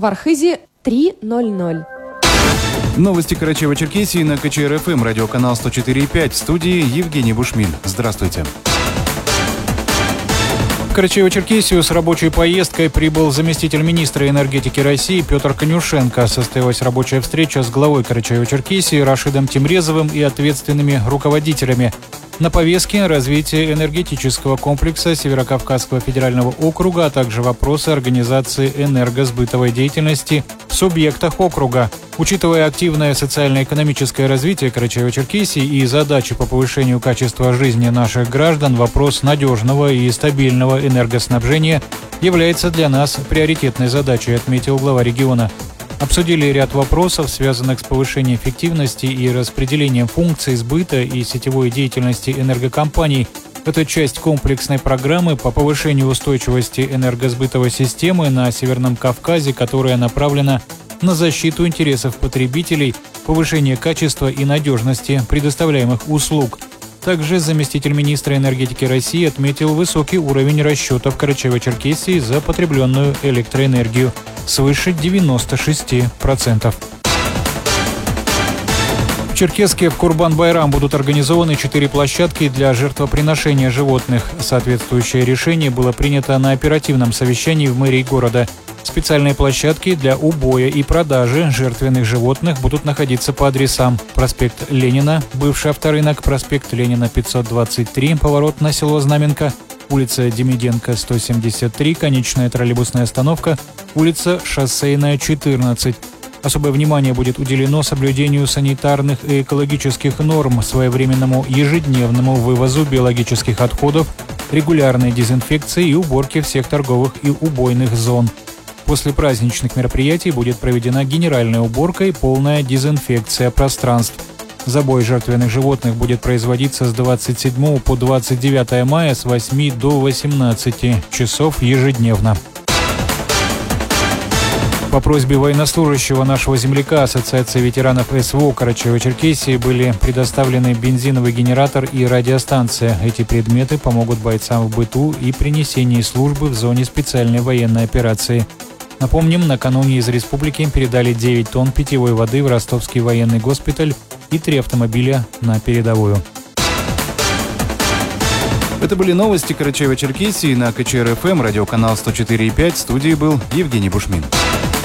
В Архизе 3:00. Новости Карачаево-Черкесии на КЧР-ФМ, радиоканал 104,5. В студии Евгений Бушмин. Здравствуйте. В Карачаево-Черкесию с рабочей поездкой прибыл заместитель министра энергетики России Петр Конюшенко. Состоялась рабочая встреча с главой Карачаево-Черкесии Рашидом Тимрезовым и ответственными руководителями. На повестке развитие энергетического комплекса Северокавказского федерального округа, а также вопросы организации энергосбытовой деятельности в субъектах округа. Учитывая активное социально-экономическое развитие Карачаево-Черкесии и задачи по повышению качества жизни наших граждан, вопрос надежного и стабильного энергоснабжения является для нас приоритетной задачей, отметил глава региона. Обсудили ряд вопросов, связанных с повышением эффективности и распределением функций сбыта и сетевой деятельности энергокомпаний. Это часть комплексной программы по повышению устойчивости энергосбытовой системы на Северном Кавказе, которая направлена на защиту интересов потребителей, повышение качества и надежности предоставляемых услуг. Также заместитель министра энергетики России отметил высокий уровень расчетов Карачаево-Черкесии за потребленную электроэнергию свыше 96%. В Черкесске в Курбан-Байрам будут организованы 4 площадки для жертвоприношения животных. Соответствующее решение было принято на оперативном совещании в мэрии города. Специальные площадки для убоя и продажи жертвенных животных будут находиться по адресам: проспект Ленина, бывший авторынок, проспект Ленина 523, поворот на село Знаменка, улица Демиденко 173, конечная троллейбусная остановка, улица Шоссейная 14. Особое внимание будет уделено соблюдению санитарных и экологических норм, своевременному ежедневному вывозу биологических отходов, регулярной дезинфекции и уборке всех торговых и убойных зон. После праздничных мероприятий будет проведена генеральная уборка и полная дезинфекция пространств. Забой жертвенных животных будет производиться с 27 по 29 мая с 8 до 18 часов ежедневно. По просьбе военнослужащего нашего земляка Ассоциации ветеранов СВО Карачаево-Черкесии были предоставлены бензиновый генератор и радиостанция. Эти предметы помогут бойцам в быту и при несении службы в зоне специальной военной операции. Напомним, накануне из республики передали 9 тонн питьевой воды в Ростовский военный госпиталь и 3 автомобиля на передовую. Это были новости Карачаево-Черкесии на КЧР-ФМ, радиоканал 104,5. В студии был Евгений Бушмин.